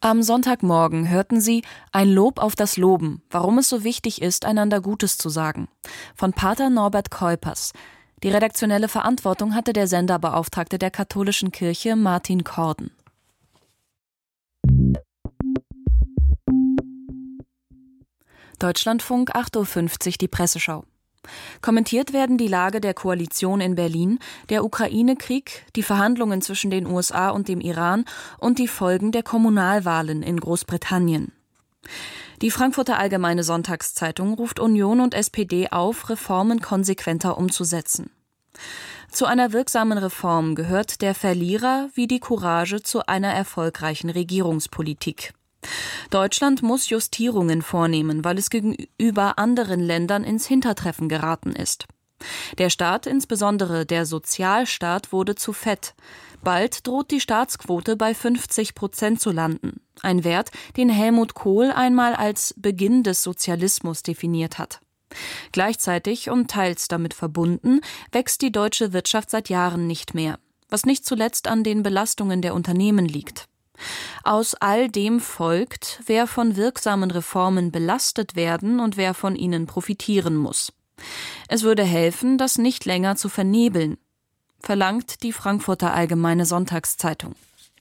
Am Sonntagmorgen hörten Sie ein Lob auf das Loben, warum es so wichtig ist, einander Gutes zu sagen, von Pater Norbert Keupers. Die redaktionelle Verantwortung hatte der Senderbeauftragte der katholischen Kirche Martin Korden. Deutschlandfunk 8.50 Uhr, die Presseschau. Kommentiert werden die Lage der Koalition in Berlin, der Ukraine-Krieg, die Verhandlungen zwischen den USA und dem Iran und die Folgen der Kommunalwahlen in Großbritannien. Die Frankfurter Allgemeine Sonntagszeitung ruft Union und SPD auf, Reformen konsequenter umzusetzen. Zu einer wirksamen Reform gehört der Verlierer wie die Courage zu einer erfolgreichen Regierungspolitik. Deutschland muss Justierungen vornehmen, weil es gegenüber anderen Ländern ins Hintertreffen geraten ist. Der Staat, insbesondere der Sozialstaat, wurde zu fett. Bald droht die Staatsquote bei 50% zu landen. Ein Wert, den Helmut Kohl einmal als Beginn des Sozialismus definiert hat. Gleichzeitig und teils damit verbunden, wächst die deutsche Wirtschaft seit Jahren nicht mehr, was nicht zuletzt an den Belastungen der Unternehmen liegt. Aus all dem folgt, wer von wirksamen Reformen belastet werden und wer von ihnen profitieren muss. Es würde helfen, das nicht länger zu vernebeln, verlangt die Frankfurter Allgemeine Sonntagszeitung.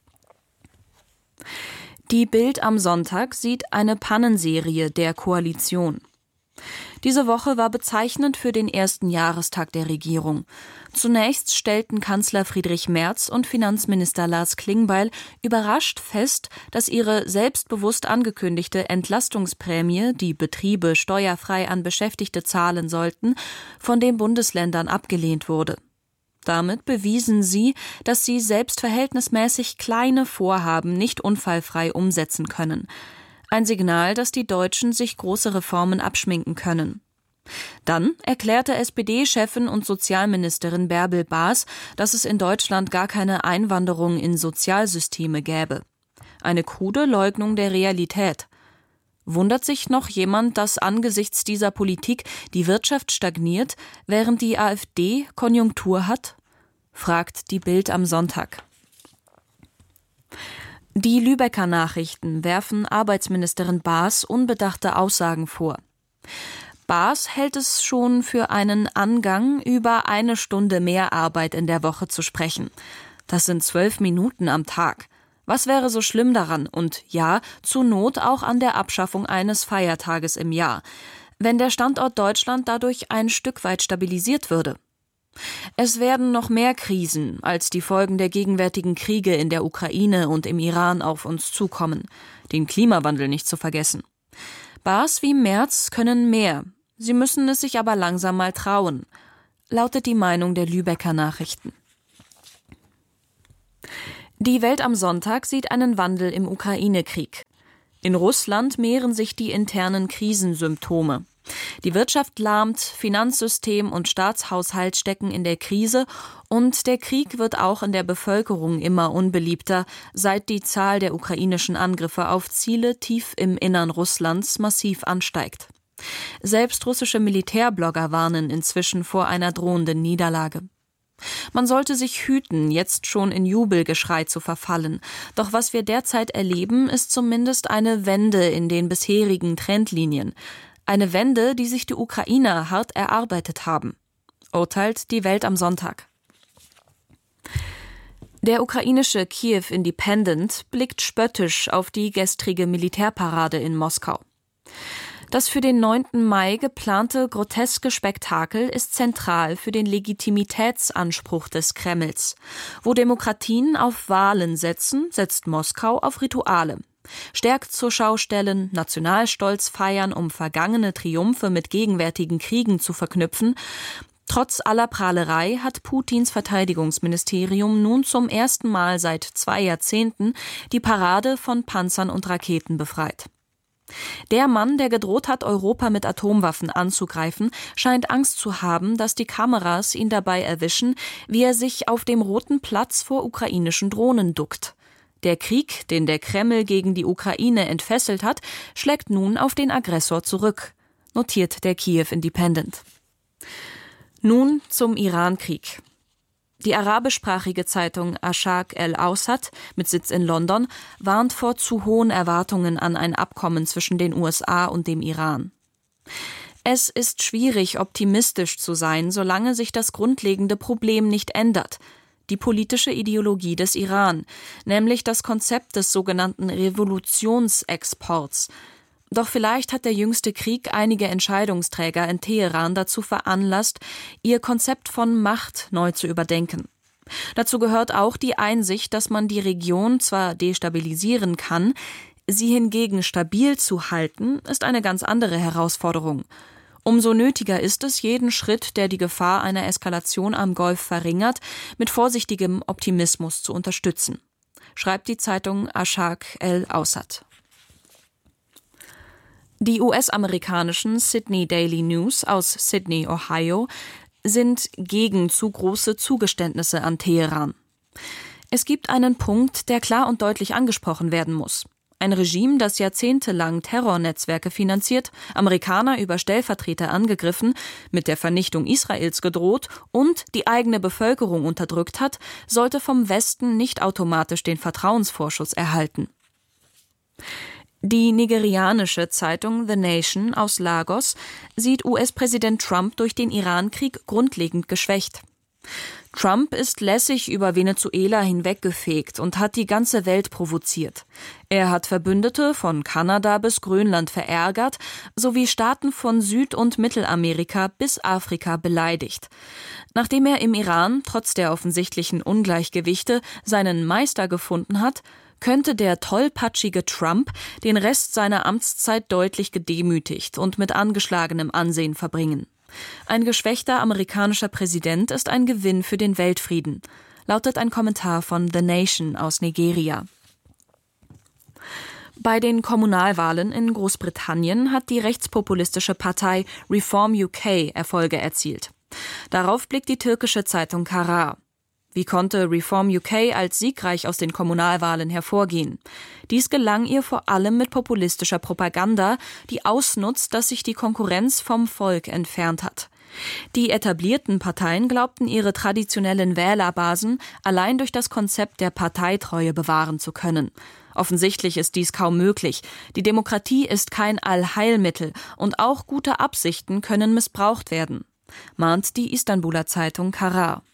Die Bild am Sonntag sieht eine Pannenserie der Koalition. Diese Woche war bezeichnend für den ersten Jahrestag der Regierung. Zunächst stellten Kanzler Friedrich Merz und Finanzminister Lars Klingbeil überrascht fest, dass ihre selbstbewusst angekündigte Entlastungsprämie, die Betriebe steuerfrei an Beschäftigte zahlen sollten, von den Bundesländern abgelehnt wurde. Damit bewiesen sie, dass sie selbstverhältnismäßig kleine Vorhaben nicht unfallfrei umsetzen können. Ein Signal, dass die Deutschen sich große Reformen abschminken können. Dann erklärte SPD-Chefin und Sozialministerin Bärbel Baas, dass es in Deutschland gar keine Einwanderung in Sozialsysteme gäbe. Eine krude Leugnung der Realität. Wundert sich noch jemand, dass angesichts dieser Politik die Wirtschaft stagniert, während die AfD Konjunktur hat? Fragt die Bild am Sonntag. Die Lübecker Nachrichten werfen Arbeitsministerin Baas unbedachte Aussagen vor. Baas hält es schon für einen Angang, über 1 Stunde mehr Arbeit in der Woche zu sprechen. Das sind 12 Minuten am Tag. Was wäre so schlimm daran? Und ja, zur Not auch an der Abschaffung eines Feiertages im Jahr, wenn der Standort Deutschland dadurch ein Stück weit stabilisiert würde. Es werden noch mehr Krisen als die Folgen der gegenwärtigen Kriege in der Ukraine und im Iran auf uns zukommen. Den Klimawandel nicht zu vergessen. Baas wie Merz können mehr. Sie müssen es sich aber langsam mal trauen, lautet die Meinung der Lübecker Nachrichten. Die Welt am Sonntag sieht einen Wandel im Ukraine-Krieg. In Russland mehren sich die internen Krisensymptome. Die Wirtschaft lahmt, Finanzsystem und Staatshaushalt stecken in der Krise und der Krieg wird auch in der Bevölkerung immer unbeliebter, seit die Zahl der ukrainischen Angriffe auf Ziele tief im Innern Russlands massiv ansteigt. Selbst russische Militärblogger warnen inzwischen vor einer drohenden Niederlage. Man sollte sich hüten, jetzt schon in Jubelgeschrei zu verfallen. Doch was wir derzeit erleben, ist zumindest eine Wende in den bisherigen Trendlinien. Eine Wende, die sich die Ukrainer hart erarbeitet haben, urteilt die Welt am Sonntag. Der ukrainische Kiew Independent blickt spöttisch auf die gestrige Militärparade in Moskau. Das für den 9. Mai geplante groteske Spektakel ist zentral für den Legitimitätsanspruch des Kremls. Wo Demokratien auf Wahlen setzen, setzt Moskau auf Rituale. Stärkt zur Schau stellen, Nationalstolz feiern, um vergangene Triumphe mit gegenwärtigen Kriegen zu verknüpfen. Trotz aller Prahlerei hat Putins Verteidigungsministerium nun zum ersten Mal seit 2 Jahrzehnten die Parade von Panzern und Raketen befreit. Der Mann, der gedroht hat, Europa mit Atomwaffen anzugreifen, scheint Angst zu haben, dass die Kameras ihn dabei erwischen, wie er sich auf dem Roten Platz vor ukrainischen Drohnen duckt. Der Krieg, den der Kreml gegen die Ukraine entfesselt hat, schlägt nun auf den Aggressor zurück, notiert der Kiew Independent. Nun zum Iran-Krieg. Die arabischsprachige Zeitung Asharq al-Awsat mit Sitz in London warnt vor zu hohen Erwartungen an ein Abkommen zwischen den USA und dem Iran. Es ist schwierig, optimistisch zu sein, solange sich das grundlegende Problem nicht ändert: die politische Ideologie des Iran, nämlich das Konzept des sogenannten Revolutionsexports. Doch vielleicht hat der jüngste Krieg einige Entscheidungsträger in Teheran dazu veranlasst, ihr Konzept von Macht neu zu überdenken. Dazu gehört auch die Einsicht, dass man die Region zwar destabilisieren kann, sie hingegen stabil zu halten, ist eine ganz andere Herausforderung. Umso nötiger ist es, jeden Schritt, der die Gefahr einer Eskalation am Golf verringert, mit vorsichtigem Optimismus zu unterstützen, schreibt die Zeitung Asharq al-Awsat. Die US-amerikanischen Sydney Daily News aus Sydney, Ohio, sind gegen zu große Zugeständnisse an Teheran. Es gibt einen Punkt, der klar und deutlich angesprochen werden muss. Ein Regime, das jahrzehntelang Terrornetzwerke finanziert, Amerikaner über Stellvertreter angegriffen, mit der Vernichtung Israels gedroht und die eigene Bevölkerung unterdrückt hat, sollte vom Westen nicht automatisch den Vertrauensvorschuss erhalten. Die nigerianische Zeitung The Nation aus Lagos sieht US-Präsident Trump durch den Iran-Krieg grundlegend geschwächt. Trump ist lässig über Venezuela hinweggefegt und hat die ganze Welt provoziert. Er hat Verbündete von Kanada bis Grönland verärgert, sowie Staaten von Süd- und Mittelamerika bis Afrika beleidigt. Nachdem er im Iran, trotz der offensichtlichen Ungleichgewichte, seinen Meister gefunden hat, könnte der tollpatschige Trump den Rest seiner Amtszeit deutlich gedemütigt und mit angeschlagenem Ansehen verbringen. Ein geschwächter amerikanischer Präsident ist ein Gewinn für den Weltfrieden, lautet ein Kommentar von The Nation aus Nigeria. Bei den Kommunalwahlen in Großbritannien hat die rechtspopulistische Partei Reform UK Erfolge erzielt. Darauf blickt die türkische Zeitung Karar. Wie konnte Reform UK als siegreich aus den Kommunalwahlen hervorgehen? Dies gelang ihr vor allem mit populistischer Propaganda, die ausnutzt, dass sich die Konkurrenz vom Volk entfernt hat. Die etablierten Parteien glaubten, ihre traditionellen Wählerbasen allein durch das Konzept der Parteitreue bewahren zu können. Offensichtlich ist dies kaum möglich. Die Demokratie ist kein Allheilmittel und auch gute Absichten können missbraucht werden, mahnt die Istanbuler Zeitung Karar.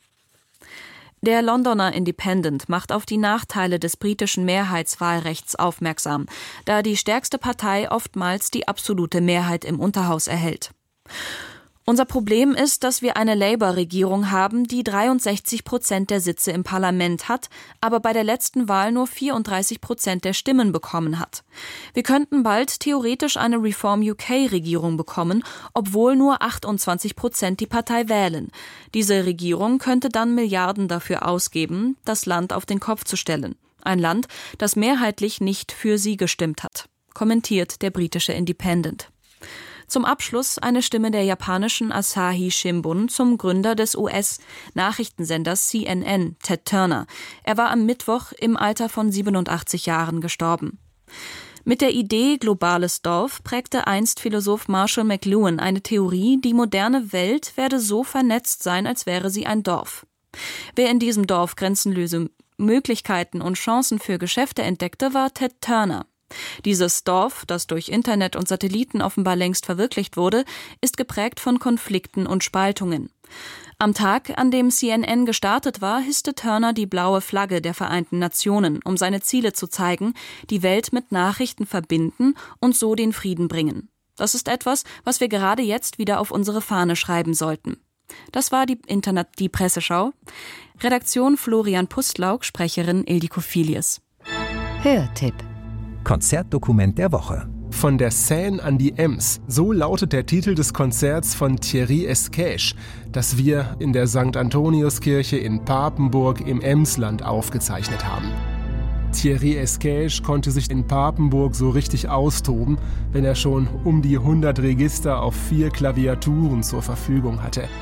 Der Londoner Independent macht auf die Nachteile des britischen Mehrheitswahlrechts aufmerksam, da die stärkste Partei oftmals die absolute Mehrheit im Unterhaus erhält. Unser Problem ist, dass wir eine Labour-Regierung haben, die 63% der Sitze im Parlament hat, aber bei der letzten Wahl nur 34% der Stimmen bekommen hat. Wir könnten bald theoretisch eine Reform-UK-Regierung bekommen, obwohl nur 28% die Partei wählen. Diese Regierung könnte dann Milliarden dafür ausgeben, das Land auf den Kopf zu stellen. Ein Land, das mehrheitlich nicht für sie gestimmt hat, kommentiert der britische Independent. Zum Abschluss eine Stimme der japanischen Asahi Shimbun zum Gründer des US-Nachrichtensenders CNN, Ted Turner. Er war am Mittwoch im Alter von 87 Jahren gestorben. Mit der Idee globales Dorf prägte einst Philosoph Marshall McLuhan eine Theorie, die moderne Welt werde so vernetzt sein, als wäre sie ein Dorf. Wer in diesem Dorf grenzenlose Möglichkeiten und Chancen für Geschäfte entdeckte, war Ted Turner. Dieses Dorf, das durch Internet und Satelliten offenbar längst verwirklicht wurde, ist geprägt von Konflikten und Spaltungen. Am Tag, an dem CNN gestartet war, hisste Turner die blaue Flagge der Vereinten Nationen, um seine Ziele zu zeigen, die Welt mit Nachrichten verbinden und so den Frieden bringen. Das ist etwas, was wir gerade jetzt wieder auf unsere Fahne schreiben sollten. Das war die Presseschau. Redaktion Florian Pustlauk, Sprecherin Ildiko Filius. Hörtipp. Konzertdokument der Woche. Von der Seine an die Ems, so lautet der Titel des Konzerts von Thierry Esquèche, das wir in der St. Antoniuskirche in Papenburg im Emsland aufgezeichnet haben. Thierry Esquèche konnte sich in Papenburg so richtig austoben, wenn er schon um die 100 Register auf 4 Klaviaturen zur Verfügung hatte.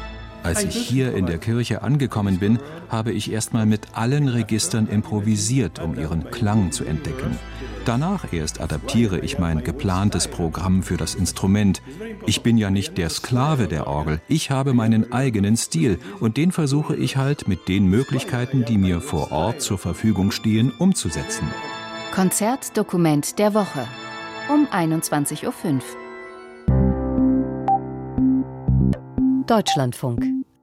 Als ich hier in der Kirche angekommen bin, habe ich erstmal mit allen Registern improvisiert, um ihren Klang zu entdecken. Danach erst adaptiere ich mein geplantes Programm für das Instrument. Ich bin ja nicht der Sklave der Orgel. Ich habe meinen eigenen Stil und den versuche ich halt mit den Möglichkeiten, die mir vor Ort zur Verfügung stehen, umzusetzen. Konzertdokument der Woche um 21:05 Uhr. Deutschlandfunk.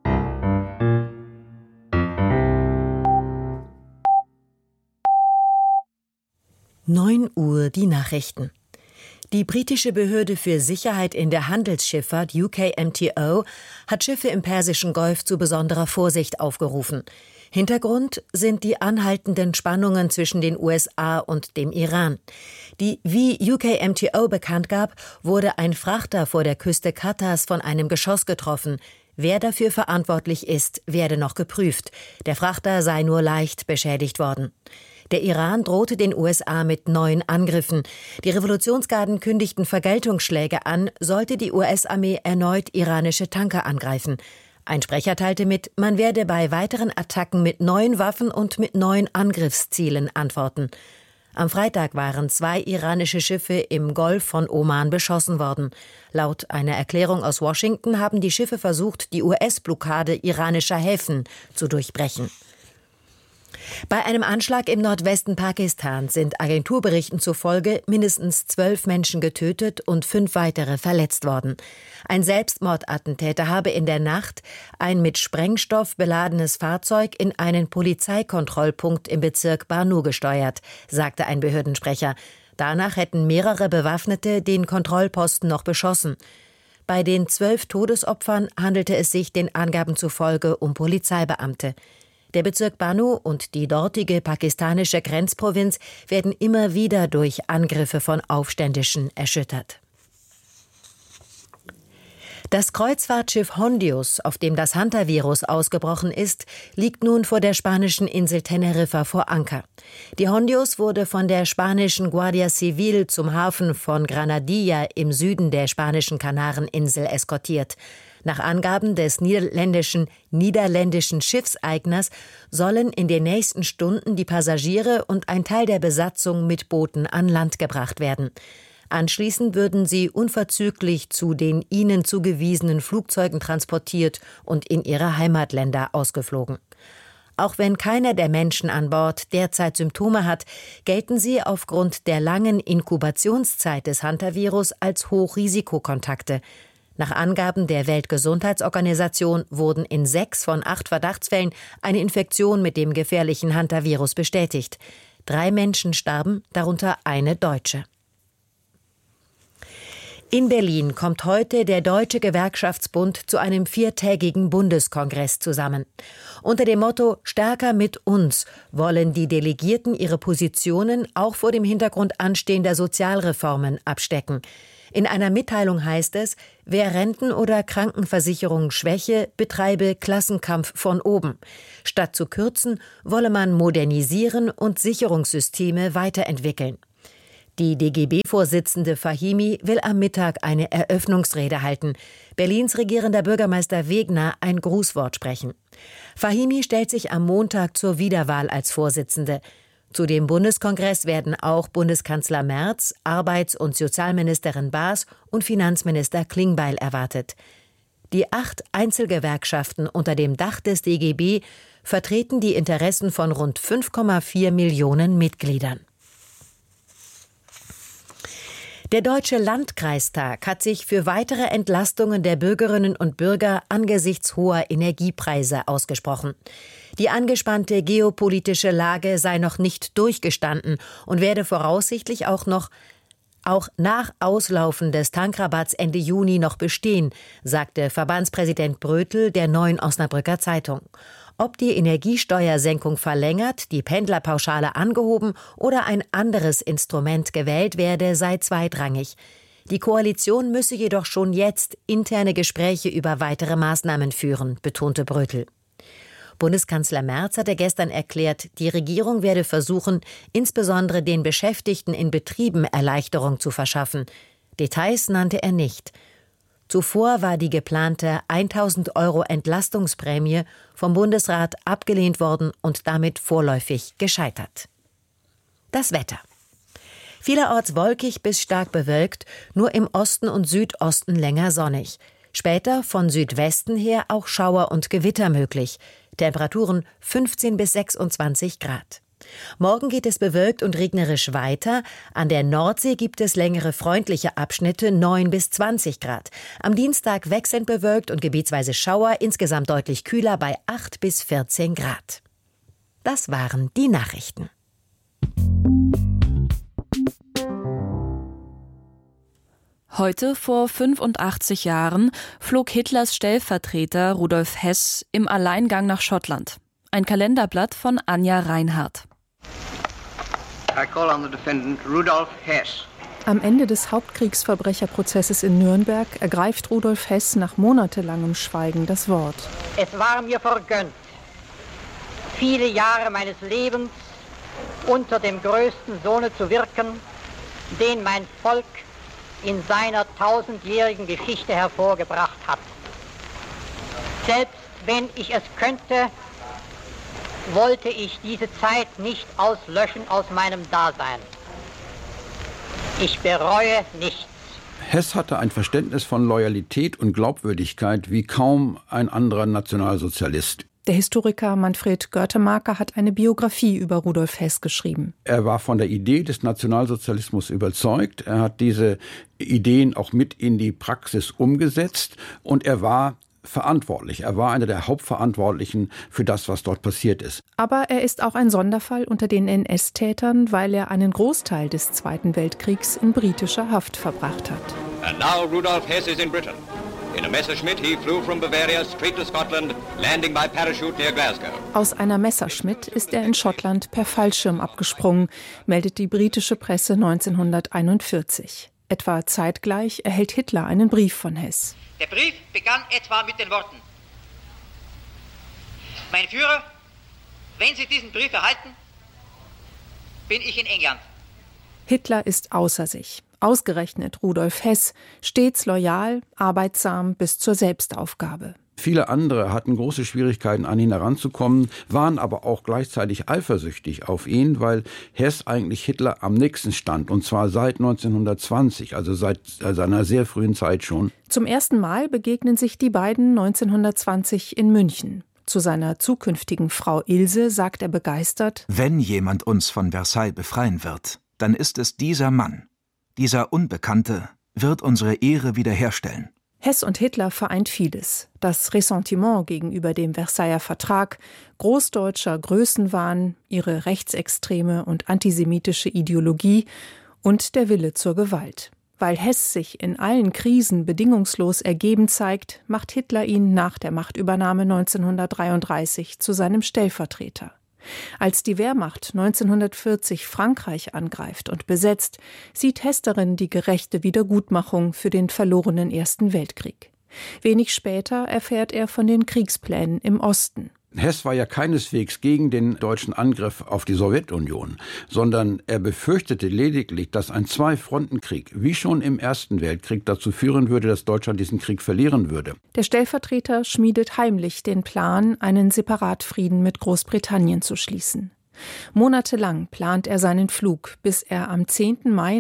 Uhr die Nachrichten. Die britische Behörde für Sicherheit in der Handelsschifffahrt UKMTO hat Schiffe im Persischen Golf zu besonderer Vorsicht aufgerufen. Hintergrund sind die anhaltenden Spannungen zwischen den USA und dem Iran. Wie UKMTO bekannt gab, wurde ein Frachter vor der Küste Katars von einem Geschoss getroffen. Wer dafür verantwortlich ist, werde noch geprüft. Der Frachter sei nur leicht beschädigt worden. Der Iran drohte den USA mit neuen Angriffen. Die Revolutionsgarden kündigten Vergeltungsschläge an, sollte die US-Armee erneut iranische Tanker angreifen. Ein Sprecher teilte mit, man werde bei weiteren Attacken mit neuen Waffen und mit neuen Angriffszielen antworten. Am Freitag waren 2 iranische Schiffe im Golf von Oman beschossen worden. Laut einer Erklärung aus Washington haben die Schiffe versucht, die US-Blockade iranischer Häfen zu durchbrechen. Bei einem Anschlag im Nordwesten Pakistans sind Agenturberichten zufolge mindestens 12 Menschen getötet und 5 weitere verletzt worden. Ein Selbstmordattentäter habe in der Nacht ein mit Sprengstoff beladenes Fahrzeug in einen Polizeikontrollpunkt im Bezirk Bannu gesteuert, sagte ein Behördensprecher. Danach hätten mehrere Bewaffnete den Kontrollposten noch beschossen. Bei den 12 Todesopfern handelte es sich den Angaben zufolge um Polizeibeamte. Der Bezirk Bannu und die dortige pakistanische Grenzprovinz werden immer wieder durch Angriffe von Aufständischen erschüttert. Das Kreuzfahrtschiff Hondius, auf dem das Hantavirus ausgebrochen ist, liegt nun vor der spanischen Insel Teneriffa vor Anker. Die Hondius wurde von der spanischen Guardia Civil zum Hafen von Granadilla im Süden der spanischen Kanareninsel eskortiert. Nach Angaben des niederländischen Schiffseigners sollen in den nächsten Stunden die Passagiere und ein Teil der Besatzung mit Booten an Land gebracht werden. Anschließend würden sie unverzüglich zu den ihnen zugewiesenen Flugzeugen transportiert und in ihre Heimatländer ausgeflogen. Auch wenn keiner der Menschen an Bord derzeit Symptome hat, gelten sie aufgrund der langen Inkubationszeit des Hantavirus als Hochrisikokontakte. Nach Angaben der Weltgesundheitsorganisation wurden in 6 von 8 Verdachtsfällen eine Infektion mit dem gefährlichen Hantavirus bestätigt. 3 Menschen starben, darunter eine Deutsche. In Berlin kommt heute der Deutsche Gewerkschaftsbund zu einem 4-tägigen Bundeskongress zusammen. Unter dem Motto »Stärker mit uns« wollen die Delegierten ihre Positionen auch vor dem Hintergrund anstehender Sozialreformen abstecken. In einer Mitteilung heißt es, wer Renten- oder Krankenversicherung schwäche, betreibe Klassenkampf von oben. Statt zu kürzen, wolle man modernisieren und Sicherungssysteme weiterentwickeln. Die DGB-Vorsitzende Fahimi will am Mittag eine Eröffnungsrede halten. Berlins regierender Bürgermeister Wegner ein Grußwort sprechen. Fahimi stellt sich am Montag zur Wiederwahl als Vorsitzende. Zu dem Bundeskongress werden auch Bundeskanzler Merz, Arbeits- und Sozialministerin Baas und Finanzminister Klingbeil erwartet. Die 8 Einzelgewerkschaften unter dem Dach des DGB vertreten die Interessen von rund 5,4 Millionen Mitgliedern. Der Deutsche Landkreistag hat sich für weitere Entlastungen der Bürgerinnen und Bürger angesichts hoher Energiepreise ausgesprochen. Die angespannte geopolitische Lage sei noch nicht durchgestanden und werde voraussichtlich auch nach Auslaufen des Tankrabatts Ende Juni noch bestehen, sagte Verbandspräsident Brötel der Neuen Osnabrücker Zeitung. Ob die Energiesteuersenkung verlängert, die Pendlerpauschale angehoben oder ein anderes Instrument gewählt werde, sei zweitrangig. Die Koalition müsse jedoch schon jetzt interne Gespräche über weitere Maßnahmen führen, betonte Brötel. Bundeskanzler Merz hatte gestern erklärt, die Regierung werde versuchen, insbesondere den Beschäftigten in Betrieben Erleichterung zu verschaffen. Details nannte er nicht. Zuvor war die geplante 1.000 € Entlastungsprämie vom Bundesrat abgelehnt worden und damit vorläufig gescheitert. Das Wetter. Vielerorts wolkig bis stark bewölkt, nur im Osten und Südosten länger sonnig. Später von Südwesten her auch Schauer und Gewitter möglich. Temperaturen 15 bis 26 Grad. Morgen geht es bewölkt und regnerisch weiter. An der Nordsee gibt es längere freundliche Abschnitte, 9 bis 20 Grad. Am Dienstag wechselnd bewölkt und gebietsweise Schauer, insgesamt deutlich kühler bei 8 bis 14 Grad. Das waren die Nachrichten. Heute vor 85 Jahren flog Hitlers Stellvertreter Rudolf Hess im Alleingang nach Schottland. Ein Kalenderblatt von Anja Reinhardt. I call on the defendant Rudolf Hess. Am Ende des Hauptkriegsverbrecherprozesses in Nürnberg ergreift Rudolf Hess nach monatelangem Schweigen das Wort. Es war mir vergönnt, viele Jahre meines Lebens unter dem größten Sohne zu wirken, den mein Volk in seiner 1000-jährigen Geschichte hervorgebracht hat. Selbst wenn ich es könnte, wollte ich diese Zeit nicht auslöschen aus meinem Dasein. Ich bereue nichts. Hess hatte ein Verständnis von Loyalität und Glaubwürdigkeit wie kaum ein anderer Nationalsozialist. Der Historiker Manfred Görtemarker hat eine Biografie über Rudolf Hess geschrieben. Er war von der Idee des Nationalsozialismus überzeugt. Er hat diese Ideen auch mit in die Praxis umgesetzt und er war verantwortlich. Er war einer der Hauptverantwortlichen für das, was dort passiert ist. Aber er ist auch ein Sonderfall unter den NS-Tätern, weil er einen Großteil des Zweiten Weltkriegs in britischer Haft verbracht hat. And now Rudolf Hess is in Britain. In a Messerschmitt he flew from Bavaria straight to Scotland, landing by parachute near Glasgow. Aus einer Messerschmitt ist er in Schottland per Fallschirm abgesprungen, meldet die britische Presse 1941. Etwa zeitgleich erhält Hitler einen Brief von Hess. Der Brief begann etwa mit den Worten: Mein Führer, wenn Sie diesen Brief erhalten, bin ich in England. Hitler ist außer sich. Ausgerechnet Rudolf Hess, stets loyal, arbeitsam bis zur Selbstaufgabe. Viele andere hatten große Schwierigkeiten, an ihn heranzukommen, waren aber auch gleichzeitig eifersüchtig auf ihn, weil Hess eigentlich Hitler am nächsten stand, und zwar seit 1920, also seit seiner sehr frühen Zeit schon. Zum ersten Mal begegnen sich die beiden 1920 in München. Zu seiner zukünftigen Frau Ilse sagt er begeistert: Wenn jemand uns von Versailles befreien wird, dann ist es dieser Mann. Dieser Unbekannte wird unsere Ehre wiederherstellen. Hess und Hitler vereint vieles. Das Ressentiment gegenüber dem Versailler Vertrag, großdeutscher Größenwahn, ihre rechtsextreme und antisemitische Ideologie und der Wille zur Gewalt. Weil Hess sich in allen Krisen bedingungslos ergeben zeigt, macht Hitler ihn nach der Machtübernahme 1933 zu seinem Stellvertreter. Als die Wehrmacht 1940 Frankreich angreift und besetzt, sieht Hess darin die gerechte Wiedergutmachung für den verlorenen Ersten Weltkrieg. Wenig später erfährt er von den Kriegsplänen im Osten. Hess war ja keineswegs gegen den deutschen Angriff auf die Sowjetunion, sondern er befürchtete lediglich, dass ein Zwei-Fronten-Krieg, wie schon im Ersten Weltkrieg, dazu führen würde, dass Deutschland diesen Krieg verlieren würde. Der Stellvertreter schmiedet heimlich den Plan, einen Separatfrieden mit Großbritannien zu schließen. Monatelang plant er seinen Flug, bis er am 10. Mai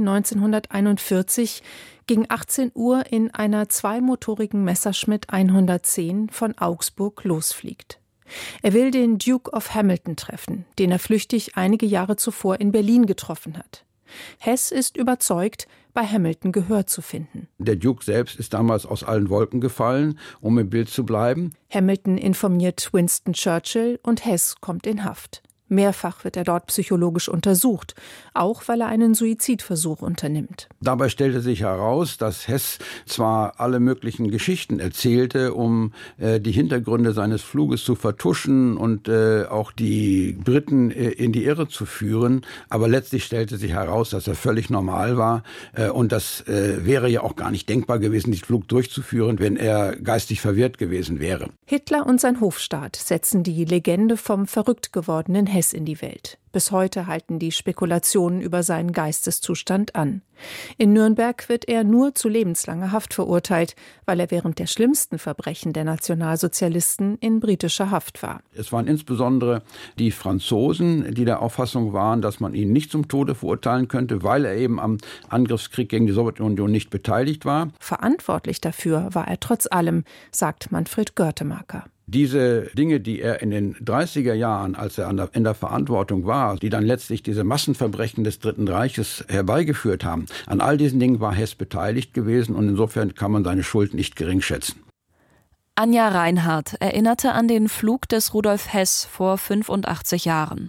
1941 gegen 18 Uhr in einer zweimotorigen Messerschmitt 110 von Augsburg losfliegt. Er will den Duke of Hamilton treffen, den er flüchtig einige Jahre zuvor in Berlin getroffen hat. Hess ist überzeugt, bei Hamilton Gehör zu finden. Der Duke selbst ist damals aus allen Wolken gefallen, um im Bild zu bleiben. Hamilton informiert Winston Churchill und Hess kommt in Haft. Mehrfach wird er dort psychologisch untersucht, auch weil er einen Suizidversuch unternimmt. Dabei stellte sich heraus, dass Hess zwar alle möglichen Geschichten erzählte, um die Hintergründe seines Fluges zu vertuschen und auch die Briten in die Irre zu führen, aber letztlich stellte sich heraus, dass er völlig normal war und das wäre ja auch gar nicht denkbar gewesen, diesen Flug durchzuführen, wenn er geistig verwirrt gewesen wäre. Hitler und sein Hofstaat setzen die Legende vom verrückt gewordenen Hess Hess in die Welt. Bis heute halten die Spekulationen über seinen Geisteszustand an. In Nürnberg wird er nur zu lebenslanger Haft verurteilt, weil er während der schlimmsten Verbrechen der Nationalsozialisten in britischer Haft war. Es waren insbesondere die Franzosen, die der Auffassung waren, dass man ihn nicht zum Tode verurteilen könnte, weil er eben am Angriffskrieg gegen die Sowjetunion nicht beteiligt war. Verantwortlich dafür war er trotz allem, sagt Manfred Görtemaker. Diese Dinge, die er in den 30er Jahren, als er in der Verantwortung war, die dann letztlich diese Massenverbrechen des Dritten Reiches herbeigeführt haben, an all diesen Dingen war Hess beteiligt gewesen und insofern kann man seine Schuld nicht gering schätzen. Anja Reinhardt erinnerte an den Flug des Rudolf Hess vor 85 Jahren.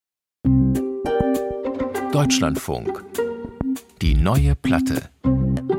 Deutschlandfunk. Die neue Platte.